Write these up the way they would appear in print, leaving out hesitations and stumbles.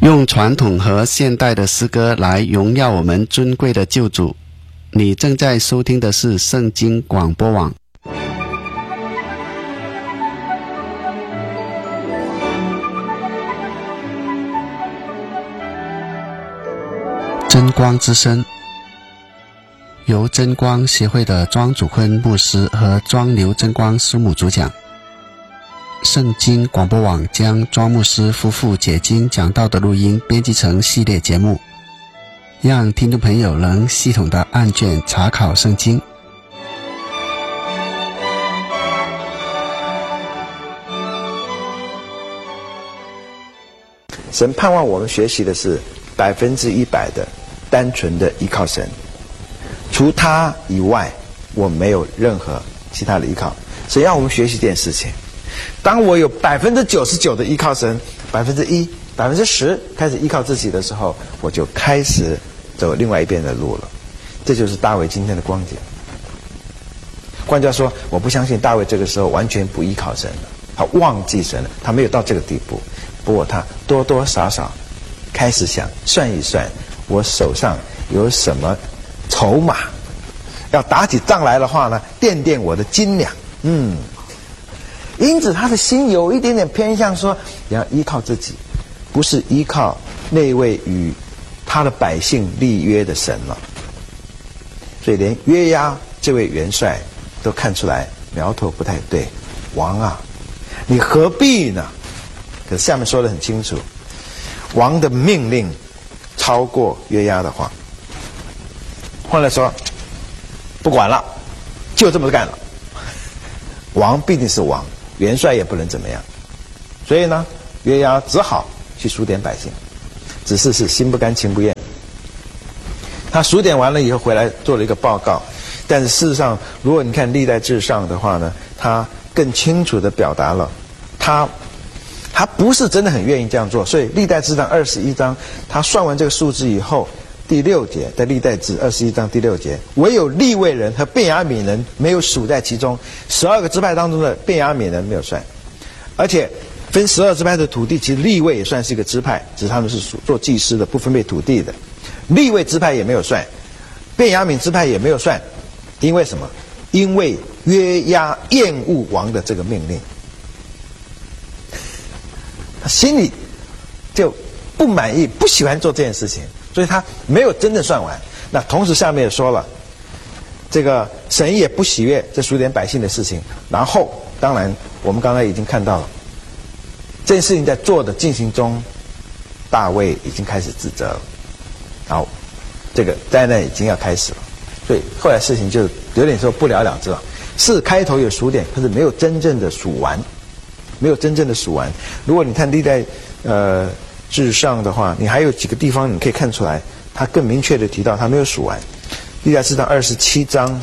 用传统和现代的诗歌来荣耀我们尊贵的救主。你正在收听的是圣经广播网。真光之声，由真光协会的庄祖坤牧师和庄刘真光师母主讲。圣经广播网将庄牧师夫妇解经讲道的录音编辑成系列节目，让听众朋友能系统的按卷查考圣经。 神盼望我们学习的是100%的单纯的依靠神，除他以外我没有任何其他的依靠。神要我们学习这件事情，当我有99%的依靠神，1%、10%开始依靠自己的时候，我就开始走另外一边的路了。这就是大卫今天的光景。换句话说，我不相信大卫这个时候完全不依靠神了，他忘记神了，他没有到这个地步。不过他多多少少开始想算一算，我手上有什么筹码，要打起仗来的话呢，垫垫我的斤两。因此他的心有一点点偏向说，要依靠自己，不是依靠那位与他的百姓立约的神了。所以连约押这位元帅都看出来苗头不太对，王啊，你何必呢？可是下面说得很清楚，王的命令超过约押的话。后来说不管了，就这么干了。王必定是王，元帅也不能怎么样。所以呢，约押只好去数点百姓，只是心不甘情不愿。他数点完了以后回来做了一个报告，但是事实上如果你看历代志上的话呢，他更清楚地表达了他不是真的很愿意这样做。所以历代志上21章他算完这个数字以后，第6节，在历代志21章第6节，唯有利未人和便雅悯人没有数在其中，12个支派当中的便雅悯人没有算。而且分12支派的土地，其实利未也算是一个支派，只是他们是做祭司的，不分配土地的。利未支派也没有算，便雅悯支派也没有算。因为什么？因为约押厌恶王的这个命令，他心里就不满意，不喜欢做这件事情，所以他没有真正算完。那同时下面也说了，这个神也不喜悦这数点百姓的事情。然后当然我们刚才已经看到了，这件事情在做的进行中，大卫已经开始自责了，然后这个灾难已经要开始了。所以后来事情就有点说不了了之了，是开头有数点，可是没有真正的数完，没有真正的数完。如果你看历代志上的话，你还有几个地方你可以看出来，他更明确的提到他没有数完。历代志上27章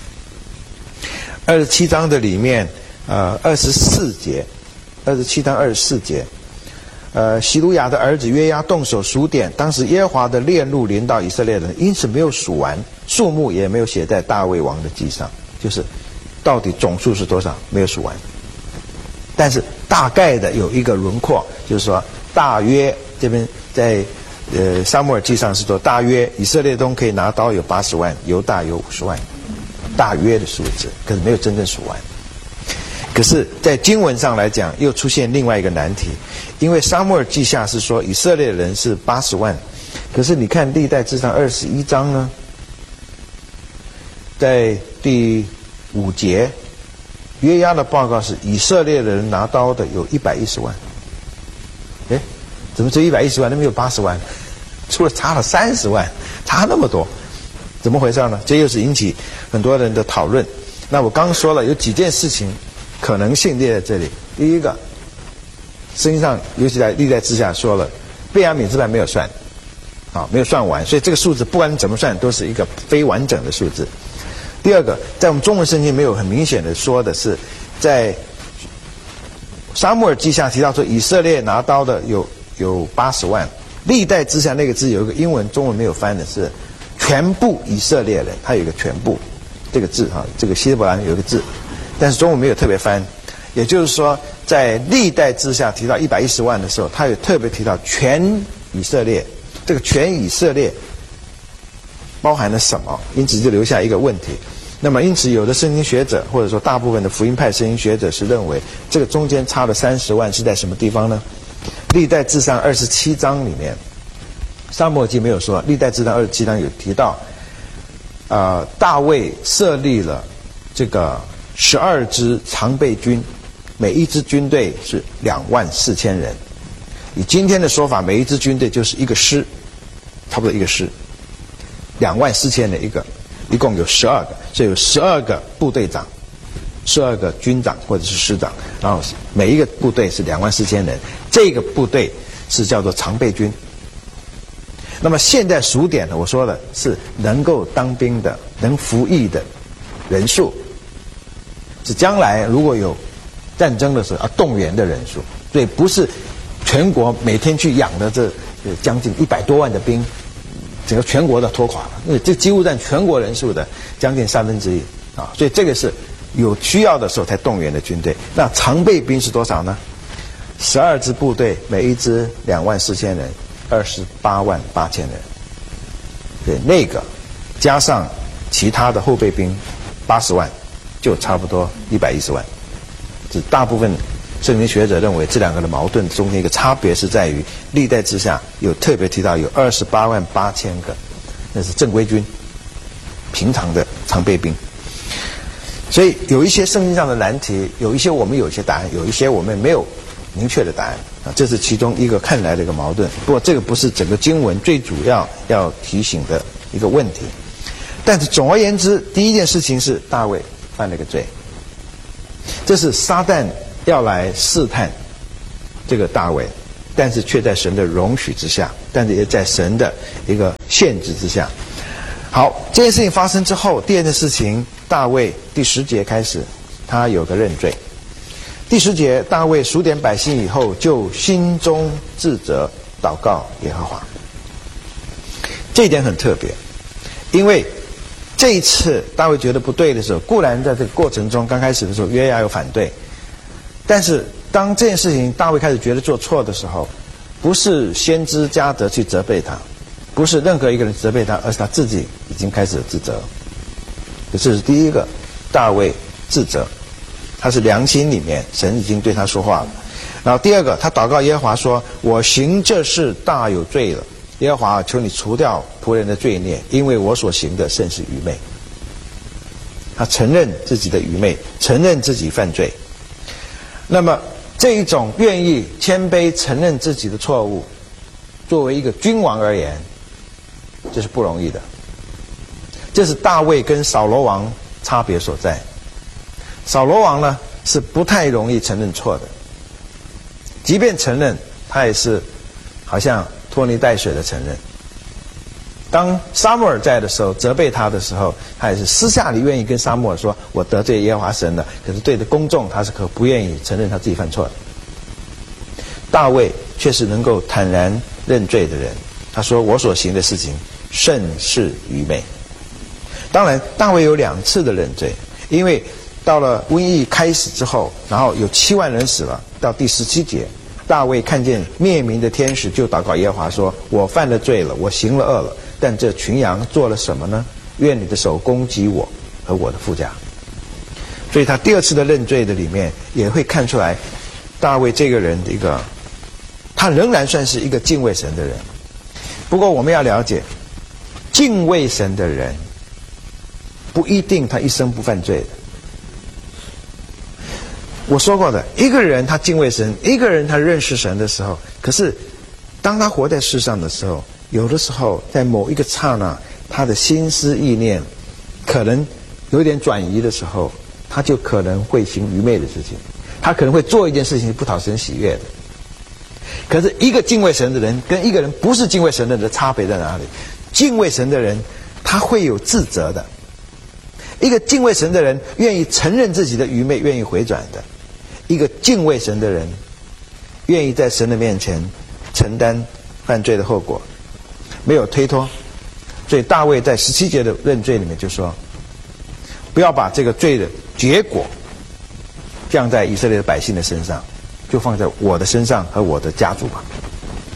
27章的里面24节，27章24节，希鲁雅的儿子约押动手数点，当时耶和华的烈怒临到以色列人，因此没有数完，数目也没有写在大卫王的记上，就是到底总数是多少没有数完。但是大概的有一个轮廓，就是说大约这边在撒母耳记上是说，大约以色列中可以拿刀有80万，犹大有50万，大约的数字，可是没有真正数完。可是在经文上来讲又出现另外一个难题，因为撒母耳记下是说以色列人是80万，可是你看历代志上21章呢，在第5节，约押的报告是以色列人拿刀的有110万。怎么只有110万，那边有80万，差了30万，差那么多，怎么回事呢？这又是引起很多人的讨论。那我刚说了有几件事情可能性列在这里。第一个，圣经上尤其在历代志下说了，便雅悯支派没有算，没有算完，所以这个数字不管你怎么算都是一个非完整的数字。第二个，在我们中文圣经没有很明显的说的是，在撒母耳记下提到说以色列拿刀的有80万，历代志下那个字有一个英文中文没有翻的是全部以色列人，它有一个全部这个字这个希伯来有一个字，但是中文没有特别翻。也就是说在历代志下提到110万的时候，他有特别提到全以色列，这个全以色列包含了什么？因此就留下一个问题。那么因此有的圣经学者或者说大部分的福音派圣经学者是认为这个中间差了30万是在什么地方呢？历代志上27章里面，撒母耳记没有说，历代志上27章有提到大卫设立了这个12支常备军，每一支军队是24000人。以今天的说法，每一支军队就是一个师，差不多一个师，24000人一共有12个，所以有12个部队长，12个军长或者是师长，然后每一个部队是24000人，这个部队是叫做常备军。那么现在数点呢，我说的是能够当兵的、能服役的人数，是将来如果有战争的时候要动员的人数，所以不是全国每天去养的这将近100多万的兵，整个全国都拖垮了，因为这几乎占全国人数的将近1/3啊，所以这个是有需要的时候才动员的军队。那常备兵是多少呢？12支部队，每一支24000人，288000人。对，那个加上其他的后备兵80万，就差不多110万。这大部分圣经学者认为这两个的矛盾中间一个差别是在于历代志下有特别提到有288000个，那是正规军，平常的常备兵。所以有一些圣经上的难题，有一些我们有一些答案，有一些我们没有明确的答案啊，这是其中一个看来的一个矛盾。不过这个不是整个经文最主要要提醒的一个问题。但是总而言之，第一件事情是大卫犯了一个罪，这是撒旦要来试探这个大卫，但是却在神的容许之下，但是也在神的一个限制之下。好，这件事情发生之后，第二件事情，大卫第10节开始，他有个认罪。第10节，大卫数点百姓以后，就心中自责，祷告耶和华。这一点很特别，因为这一次大卫觉得不对的时候，固然在这个过程中刚开始的时候约押有反对，但是当这件事情大卫开始觉得做错的时候，不是先知加得去责备他，不是任何一个人责备他，而是他自己已经开始自责。这是第一个，大卫自责，他是良心里面神已经对他说话了。然后第二个，他祷告耶和华说，我行这事大有罪了，耶和华求你除掉仆人的罪孽，因为我所行的甚是愚昧。他承认自己的愚昧，承认自己犯罪。那么这一种愿意谦卑承认自己的错误，作为一个君王而言，这是不容易的。这是大卫跟扫罗王差别所在。扫罗王呢是不太容易承认错的，即便承认，他也是好像拖泥带水的承认。当撒母耳在的时候，责备他的时候，他也是私下里愿意跟撒母耳说，我得罪耶和华神了，可是对着公众他是可不愿意承认他自己犯错的。大卫却是能够坦然认罪的人，他说我所行的事情甚是愚昧。当然大卫有2次的认罪，因为到了瘟疫开始之后，然后有7万人死了，到第17节，大卫看见灭民的天使，就祷告耶和华说，我犯了罪了，我行了恶了，但这群羊做了什么呢？愿你的手攻击我和我的父家。所以他第2次的认罪的里面也会看出来，大卫这个人的一个，他仍然算是一个敬畏神的人。不过我们要了解，敬畏神的人不一定他一生不犯罪的。我说过的，一个人他敬畏神，一个人他认识神的时候，可是当他活在世上的时候，有的时候在某一个刹那，他的心思意念可能有点转移的时候，他就可能会行愚昧的事情，他可能会做一件事情不讨神喜悦的。可是一个敬畏神的人跟一个人不是敬畏神的人的差别在哪里？敬畏神的人他会有自责的，一个敬畏神的人愿意承认自己的愚昧，愿意回转的。一个敬畏神的人愿意在神的面前承担犯罪的后果，没有推脱。所以大卫在17节的认罪里面就说，不要把这个罪的结果降在以色列的百姓的身上，就放在我的身上和我的家族吧。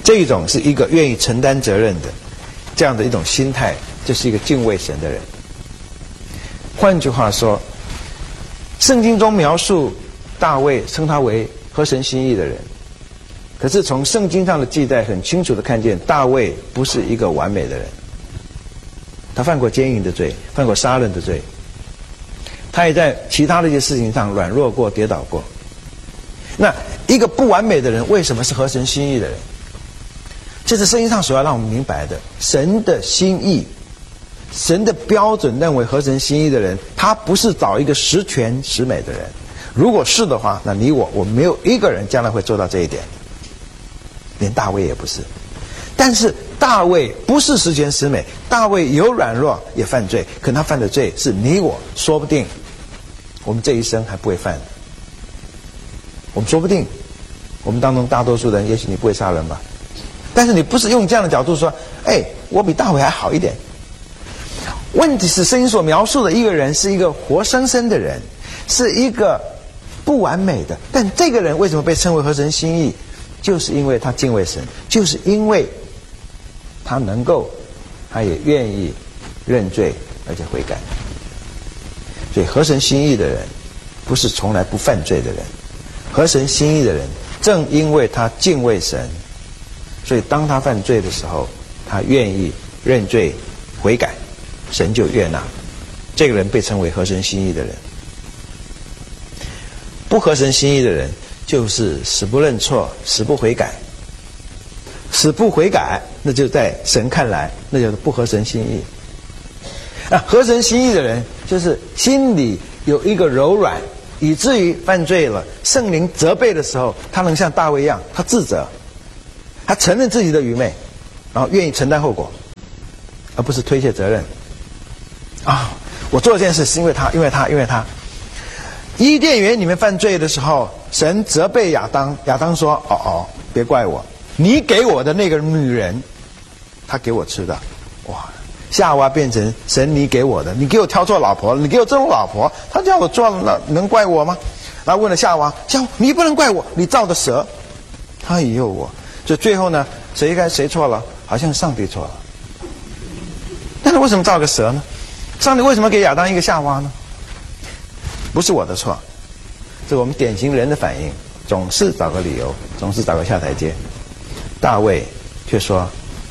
这一种是一个愿意承担责任的这样的一种心态，就是一个敬畏神的人。换句话说，圣经中描述大卫称他为合神心意的人，可是从圣经上的记载很清楚的看见，大卫不是一个完美的人，他犯过奸淫的罪，犯过杀人的罪，他也在其他的一些事情上软弱过，跌倒过。那一个不完美的人为什么是合神心意的人？这是圣经上所要让我们明白的，神的心意，神的标准认为合神心意的人，他不是找一个十全十美的人。如果是的话，那你我没有一个人将来会做到这一点，连大卫也不是。但是大卫不是十全十美，大卫有软弱也犯罪，可他犯的罪是你我说不定我们这一生还不会犯的。我们说不定我们当中大多数人，也许你不会杀人吧，但是你不是用这样的角度说，我比大卫还好一点。问题是圣经所描述的一个人是一个活生生的人，是一个不完美的，但这个人为什么被称为合神心意？就是因为他敬畏神，就是因为他能够，他也愿意认罪而且悔改。所以合神心意的人不是从来不犯罪的人，合神心意的人正因为他敬畏神，所以当他犯罪的时候，他愿意认罪悔改，神就悦纳。这个人被称为合神心意的人。不合神心意的人就是死不认错，死不悔改。死不悔改，那就在神看来那就是不合神心意。合神心意的人就是心里有一个柔软，以至于犯罪了，圣灵责备的时候，他能像大卫一样，他自责，他承认自己的愚昧，然后愿意承担后果，而不是推卸责任。我做这件事是因为他。伊甸园里面犯罪的时候，神责备亚当，亚当说：“别怪我，你给我的那个女人，她给我吃的。”哇！夏娃变成神你给我的，你给我挑错老婆了，你给我这种老婆，他叫我做了，能怪我吗？然后问了夏娃，你不能怪我，你造的蛇，他也有我。所以最后呢，谁错了？好像上帝错了。但是为什么造个蛇呢？上帝为什么给亚当一个夏娃呢？不是我的错，这是我们典型人的反应，总是找个理由，总是找个下台阶。大卫却说，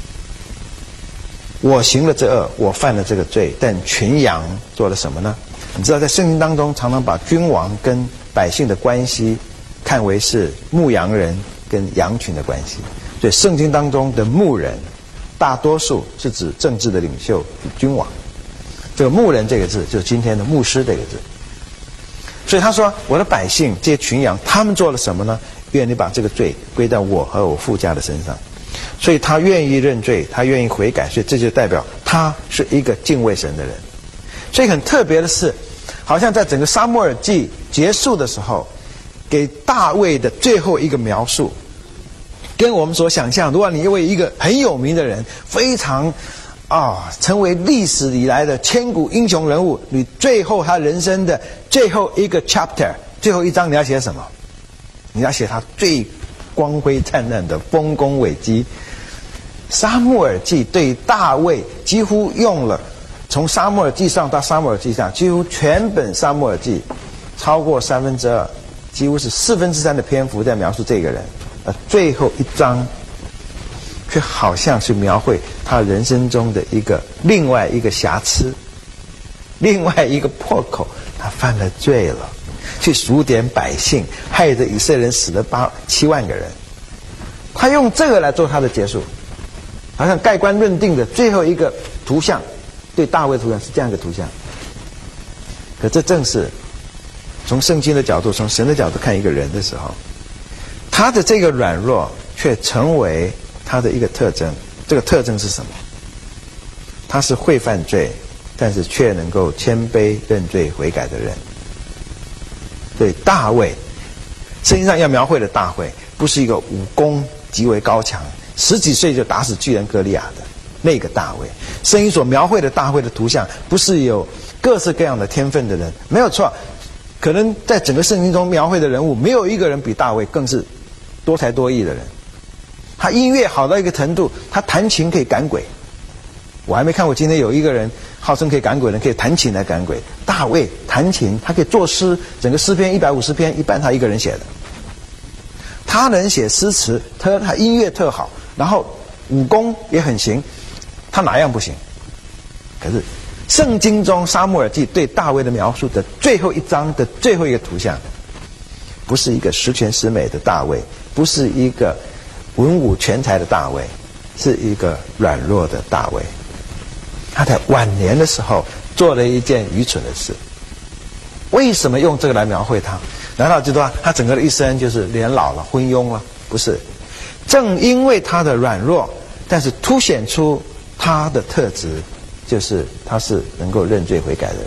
我行了这恶，我犯了这个罪，但群羊做了什么呢？你知道在圣经当中常常把君王跟百姓的关系看为是牧羊人跟羊群的关系，所以圣经当中的牧人大多数是指政治的领袖君王，这个牧人这个字就是今天的牧师这个字。所以他说，我的百姓这些群羊他们做了什么呢？愿你把这个罪归到我和我父家的身上。所以他愿意认罪，他愿意悔改，所以这就代表他是一个敬畏神的人。所以很特别的是，好像在整个撒母耳记结束的时候，给大卫的最后一个描述，跟我们所想象，如果你因为一个很有名的人，非常成为历史以来的千古英雄人物，你最后他人生的最后一个 chapter， 最后一章你要写什么？你要写他最光辉灿烂的丰功伟绩。撒母耳记对大卫几乎用了，从撒母耳记上到撒母耳记下，几乎全本撒母耳记超过2/3，几乎是3/4的篇幅在描述这个人，而最后一章却好像是描绘他人生中的另外一个瑕疵，另外一个破口，他犯了罪了，去数点百姓，害得以色列人死了7万个人。他用这个来做他的结束，好像盖棺论定的最后一个图像，对大卫图像是这样一个图像。可这正是从圣经的角度，从神的角度看一个人的时候，他的这个软弱却成为他的一个特征。这个特征是什么？他是会犯罪，但是却能够谦卑认罪悔改的人。所以大卫，圣经上要描绘的大卫，不是一个武功极为高强，10几岁就打死巨人歌利亚的那个大卫。圣经所描绘的大卫的图像，不是有各式各样的天分的人，没有错。可能在整个圣经中描绘的人物，没有一个人比大卫更是多才多艺的人。 他音乐好到一个程度，他弹琴可以赶鬼。我还没看过今天有一个人号称可以赶鬼的人，可以弹琴来赶鬼。大卫弹琴，他可以作诗，整个诗篇150篇，一半他一个人写的。他能写诗词，他音乐特好，然后武功也很行，他哪样不行？可是圣经中撒母耳记对大卫的描述的最后一章的最后一个图像，不是一个十全十美的大卫，不是一个文武全才的大卫，是一个软弱的大卫。他在晚年的时候做了一件愚蠢的事。为什么用这个来描绘他？难道就说他整个的一生就是年老了、昏庸了？不是，正因为他的软弱，但是凸显出他的特质，就是他是能够认罪悔改的人。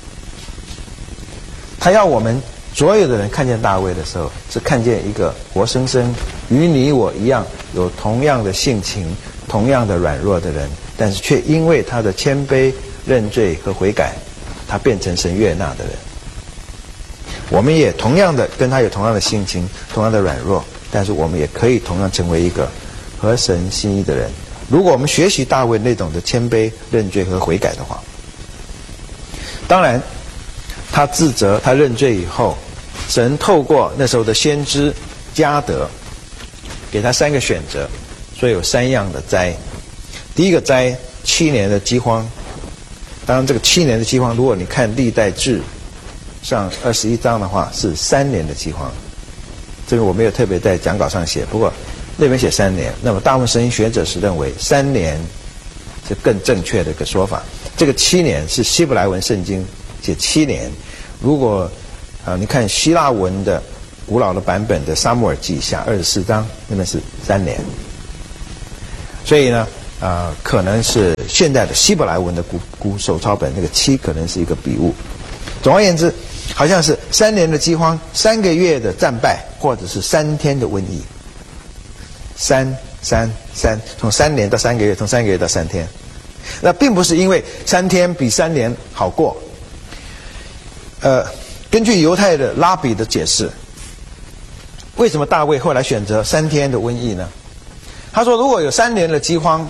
他要我们所有的人看见大卫的时候，是看见一个活生生与你我一样有同样的性情、同样的软弱的人，但是却因为他的谦卑、认罪和悔改，他变成神悦纳的人。我们也同样的跟他有同样的性情、同样的软弱，但是我们也可以同样成为一个合神心意的人。如果我们学习大卫那种的谦卑、认罪和悔改的话，当然他自责、他认罪以后，神透过那时候的先知迦得，给他3个选择，所以有3样的灾。第一个灾，7年的饥荒。当然这个7年的饥荒，如果你看历代志上21章的话，是3年的饥荒。这个我没有特别在讲稿上写，不过那边写3年。那么大部分圣经学者是认为3年是更正确的一个说法。这个7年是希伯来文圣经写7年。如果你看希腊文的古老的版本的撒母耳记下24章，那边是3年。所以呢可能是现在的希伯来文的古手抄本那个7可能是一个笔误。总而言之，好像是3年的饥荒，3个月的战败，或者是3天的瘟疫。3，从3年到3个月，从3个月到3天。那并不是因为3天比3年好过。根据犹太的拉比的解释，为什么大卫后来选择3天的瘟疫呢？他说，如果有3年的饥荒，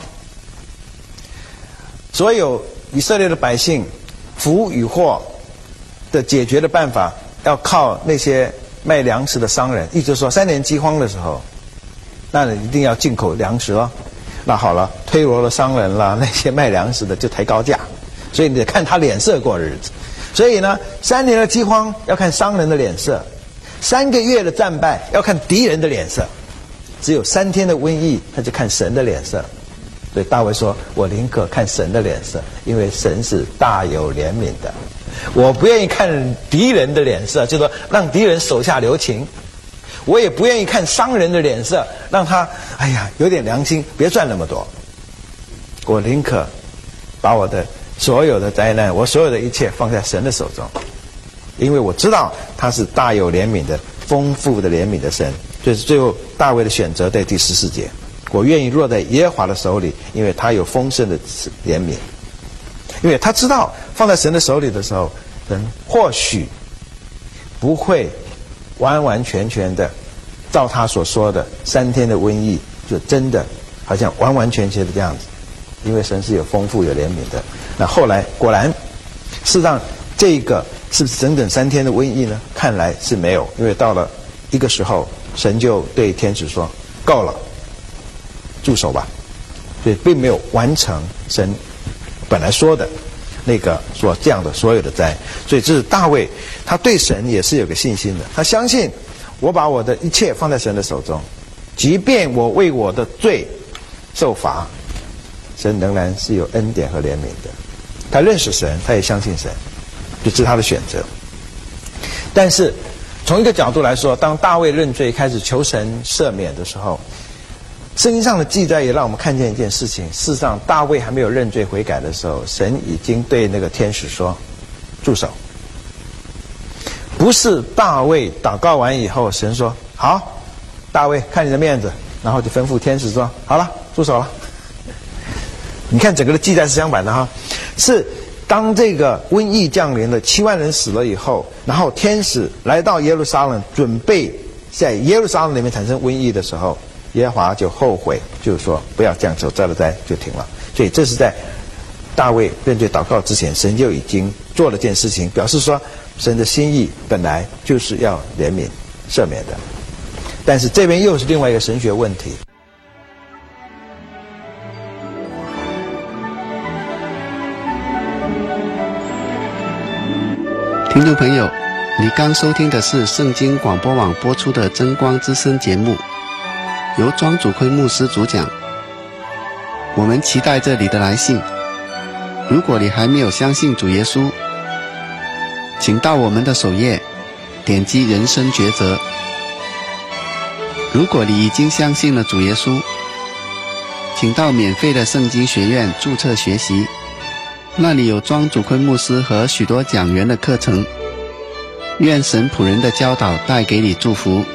所有以色列的百姓福与祸的解决的办法要靠那些卖粮食的商人。意思说3年饥荒的时候，那你一定要进口粮食了。那好了，推罗的商人啦，那些卖粮食的就抬高价，所以你得看他脸色过日子。所以呢，3年的饥荒要看商人的脸色，3个月的战败要看敌人的脸色，只有3天的瘟疫，他就看神的脸色。所以大卫说，我宁可看神的脸色，因为神是大有怜悯的。我不愿意看敌人的脸色，就是说让敌人手下留情。我也不愿意看商人的脸色，让他有点良心，别赚那么多。我宁可把我的所有的灾难，我所有的一切放在神的手中，因为我知道他是大有怜悯的、丰富的怜悯的神。所以最后大卫的选择在第14节，我愿意落在耶和华的手里，因为他有丰盛的怜悯。因为他知道放在神的手里的时候，人或许不会完完全全的照他所说的3天的瘟疫就真的好像完完全全的这样子，因为神是有丰富有怜悯的。那后来果然事实上这个是不是整整3天的瘟疫呢？看来是没有，因为到了一个时候，神就对天使说，够了，住手吧。所以并没有完成神本来说的那个所这样的所有的灾。所以这是大卫，他对神也是有个信心的，他相信我把我的一切放在神的手中，即便我为我的罪受罚，神仍然是有恩典和怜悯的。他认识神，他也相信神，这是他的选择。但是从一个角度来说，当大卫认罪开始求神赦免的时候，圣经上的记载也让我们看见一件事情。事实上大卫还没有认罪悔改的时候，神已经对那个天使说，住手。不是大卫祷告完以后，神说好，大卫看你的面子，然后就吩咐天使说好了，住手了。你看整个的记载是相反的哈，是当这个瘟疫降临了，7万人死了以后，然后天使来到耶路撒冷，准备在耶路撒冷里面产生瘟疫的时候， 耶和华就后悔，就是说不要这样走，灾了灾就停了。所以这是在大卫认罪祷告之前，神就已经做了件事情，表示说神的心意本来就是要怜悯赦免的。但是这边又是另外一个神学问题。 听众朋友，你刚收听的是圣经广播网播出的真光之声节目，由庄祖坤牧师主讲。我们期待着你的来信。如果你还没有相信主耶稣，请到我们的首页点击人生抉择。如果你已经相信了主耶稣，请到免费的圣经学院注册学习，那里有庄祖坤牧师和许多讲员的课程。愿神仆人的教导带给你祝福。